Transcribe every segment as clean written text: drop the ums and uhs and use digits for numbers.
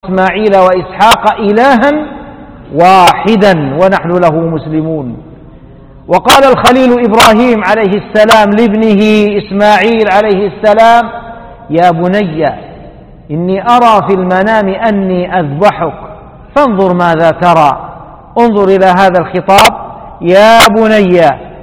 إسماعيل وإسحاق إلها واحدا ونحن له مسلمون. وقال الخليل إبراهيم عليه السلام لابنه إسماعيل عليه السلام: يا بني إني أرى في المنام أني أذبحك فانظر ماذا ترى. انظر إلى هذا الخطاب: يا بني.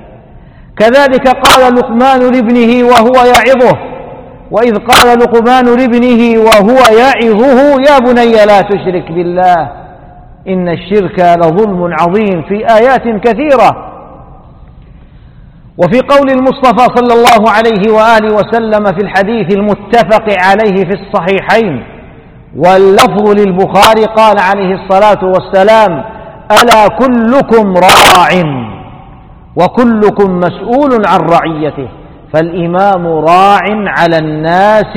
كذلك قال لقمان لابنه وهو يعظه: وإذ قال لقمان لابنه وهو يعظه يا بني لا تشرك بالله إن الشرك لظلم عظيم، في آيات كثيرة. وفي قول المصطفى صلى الله عليه وآله وسلم في الحديث المتفق عليه في الصحيحين واللفظ للبخاري قال عليه الصلاة والسلام: ألا كلكم راع وكلكم مسؤول عن رعيته. فالإمام راع على الناس،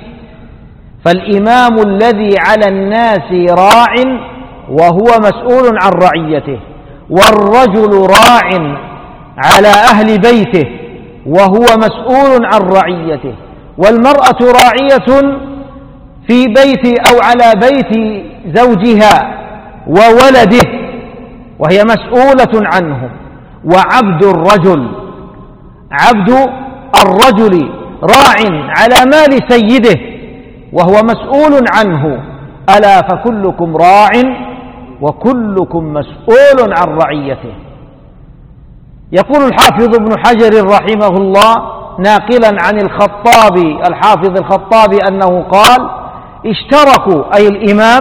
فالإمام الذي على الناس راع وهو مسؤول عن رعيته، والرجل راع على أهل بيته وهو مسؤول عن رعيته، والمرأة راعية في بيت أو على بيت زوجها وولده وهي مسؤولة عنهم. وعبد الرجل، عبد الرجل راع على مال سيده وهو مسؤول عنه. ألا فكلكم راع وكلكم مسؤول عن رعيته. يقول الحافظ ابن حجر رحمه الله ناقلا عن الخطابي الحافظ الخطابي أنه قال: اشتركوا أي الإمام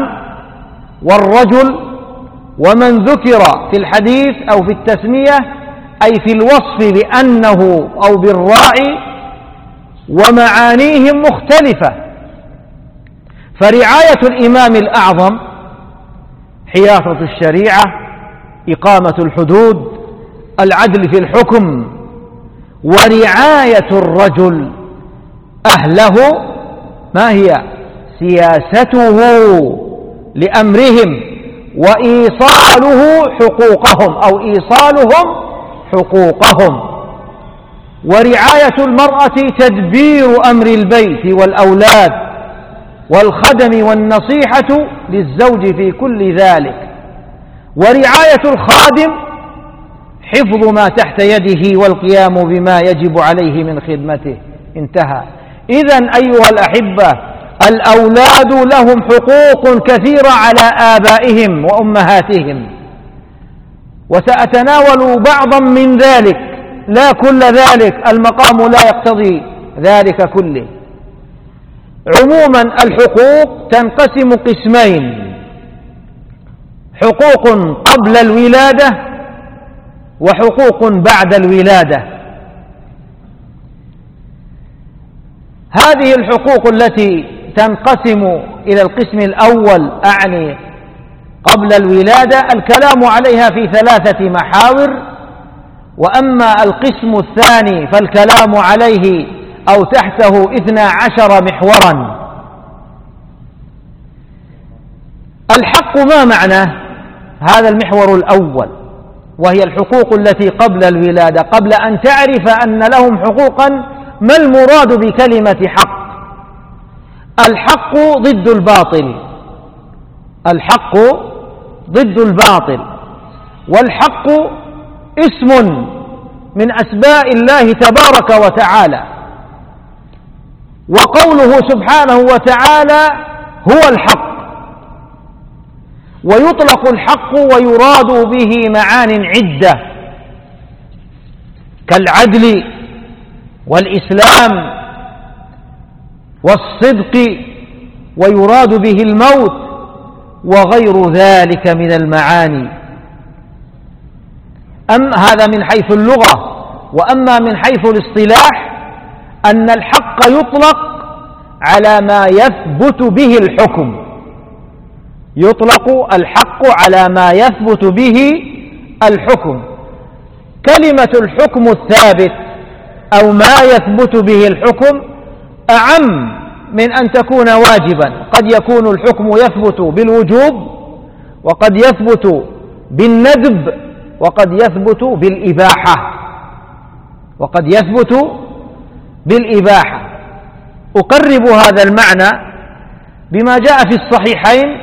والرجل ومن ذكر في الحديث أو في التسمية أي في الوصف بأنه أو بالراعي، ومعانيهم مختلفة. فرعاية الإمام الأعظم حياطة الشريعة، إقامة الحدود، العدل في الحكم. ورعاية الرجل أهله ما هي؟ سياسته لأمرهم وإيصاله حقوقهم أو إيصالهم حقوقهم. ورعاية المرأة تدبير أمر البيت والأولاد والخدم والنصيحة للزوج في كل ذلك. ورعاية الخادم حفظ ما تحت يده والقيام بما يجب عليه من خدمته. انتهى. إذن أيها الأحبة، الأولاد لهم حقوق كثيرة على آبائهم وأمهاتهم، وسأتناول بعضا من ذلك لا كل ذلك، المقام لا يقتضي ذلك كله. عموما الحقوق تنقسم قسمين: حقوق قبل الولادة وحقوق بعد الولادة. هذه الحقوق التي تنقسم إلى القسم الأول أعني قبل الولادة الكلام عليها في 3 محاور، وأما القسم الثاني فالكلام عليه أو تحته 12 محورا. الحق ما معناه؟ هذا المحور الأول، وهي الحقوق التي قبل الولادة. قبل أن تعرف أن لهم حقوقا، ما المراد بكلمة حق؟ الحق ضد الباطل، الحق ضد الباطل، والحق اسم من أسماء الله تبارك وتعالى. وقوله سبحانه وتعالى هو الحق، ويطلق الحق ويراد به معان عدة كالعدل والإسلام والصدق، ويراد به الموت وغير ذلك من المعاني. هذا من حيث اللغة. وأما من حيث الاصطلاح أن الحق يطلق على ما يثبت به الحكم، يطلق الحق على ما يثبت به الحكم. كلمة الحكم الثابت أو ما يثبت به الحكم أعم من أن تكون واجبا. قد يكون الحكم يثبت بالوجوب، وقد يثبت بالندب، وقد يثبت بالإباحة، وقد يثبت بالإباحة. أقرب هذا المعنى بما جاء في الصحيحين